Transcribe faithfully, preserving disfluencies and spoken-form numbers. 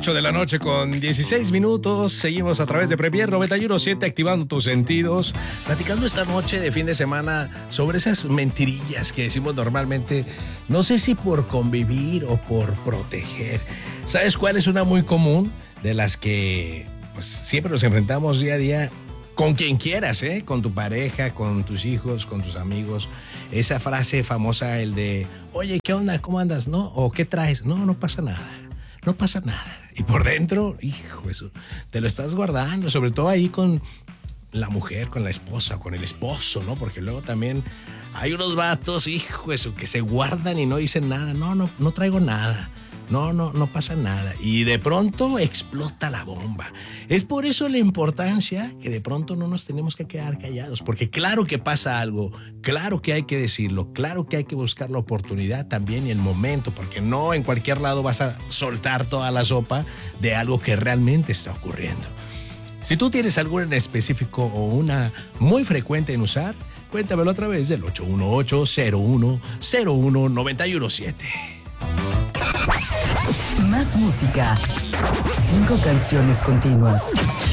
ocho de la noche con dieciséis minutos. Seguimos a través de Premier noventa y uno punto siete, activando tus sentidos. Platicando esta noche de fin de semana sobre esas mentirillas que decimos normalmente. No sé si por convivir o por proteger. ¿Sabes cuál es una muy común? De las que pues, siempre nos enfrentamos día a día. Con quien quieras, ¿eh? Con tu pareja, con tus hijos, con tus amigos. Esa frase famosa, el de, oye, ¿qué onda? ¿Cómo andas? ¿No? ¿O qué traes? No, no pasa nada. No pasa nada. Y por dentro, hijo, eso, te lo estás guardando, sobre todo ahí con la mujer, con la esposa, con el esposo, ¿no? Porque luego también hay unos vatos, hijo, eso, que se guardan y no dicen nada. No, no, no traigo nada. No, no, no pasa nada. Y de pronto explota la bomba. Es por eso la importancia que de pronto no nos tenemos que quedar callados. Porque claro que pasa algo, claro que hay que decirlo, claro que hay que buscar la oportunidad también y el momento. Porque no en cualquier lado vas a soltar toda la sopa de algo que realmente está ocurriendo. Si tú tienes alguna en específico o una muy frecuente en usar, cuéntamelo a través del ocho uno ocho, cero uno cero uno, nueve uno siete. Más música. Cinco canciones continuas.